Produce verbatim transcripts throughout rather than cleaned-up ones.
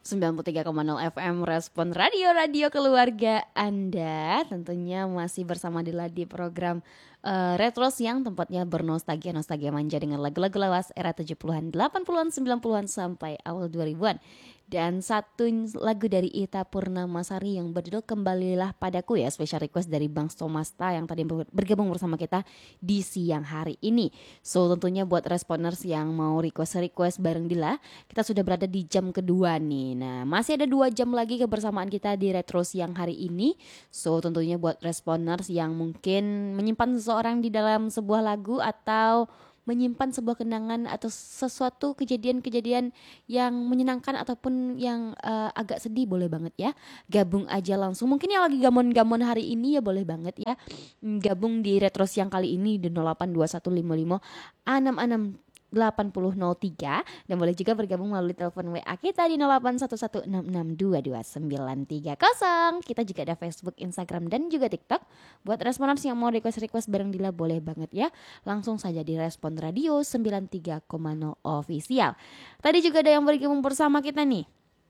sembilan puluh tiga koma nol F M Respon Radio-radio keluarga Anda. Tentunya masih bersama Dila di program uh, Retro Siang, tempatnya bernostalgia-nostalgia manja dengan lagu-lagu lawas era tujuh puluhan, delapan puluhan, sembilan puluhan sampai awal dua ribuan. Dan satu lagu dari Ita Purnamasari yang berjudul Kembalilah Padaku ya, special request dari Bang Stomasta yang tadi bergabung bersama kita di siang hari ini. So tentunya buat responers yang mau request-request bareng Dila, kita sudah berada di jam kedua nih. Nah masih ada dua jam lagi kebersamaan kita di Retro Siang hari ini. So tentunya buat responers yang mungkin menyimpan seseorang di dalam sebuah lagu atau menyimpan sebuah kenangan atau sesuatu kejadian-kejadian yang menyenangkan ataupun yang uh, agak sedih, boleh banget ya gabung aja langsung. Mungkin yang lagi gamon-gamon hari ini ya boleh banget ya gabung di Retro Siang kali ini di nol delapan dua satu lima lima enam enam delapan nol nol tiga, dan boleh juga bergabung melalui telepon W A kita di nol delapan satu satu enam enam dua dua sembilan tiga nol. Kita juga ada Facebook, Instagram, dan juga TikTok. Buat responers yang mau request-request bareng Dila boleh banget ya, langsung saja di Respon Radio sembilan puluh tiga koma nol Official. Tadi juga ada yang bergabung bersama kita nih,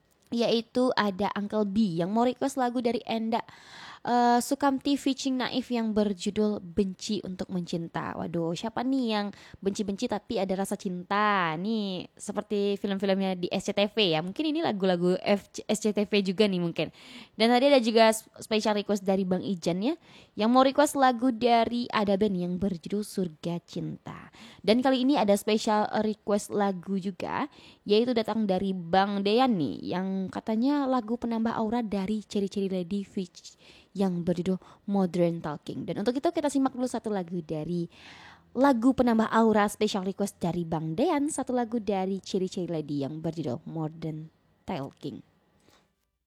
yaitu ada Uncle B yang mau request lagu dari Enda uh, Sukamti featuring Naif yang berjudul Benci Untuk Mencinta. Waduh, siapa nih yang benci-benci tapi ada rasa cinta? Nih seperti film-filmnya di S C T V ya. Mungkin ini lagu-lagu F- S C T V juga nih mungkin. Dan tadi ada juga special request dari Bang Ijan ya, yang mau request lagu dari Ada Band yang berjudul Surga Cinta. Dan kali ini ada special request lagu juga, yaitu datang dari Bang Deyan nih, yang katanya lagu penambah aura dari Cherry Cherry Lady Fitch yang berjudul Modern Talking. Dan untuk itu kita simak dulu satu lagu dari lagu penambah aura special request dari Bang Deyan, satu lagu dari Cherry Cherry Lady yang berjudul Modern Talking.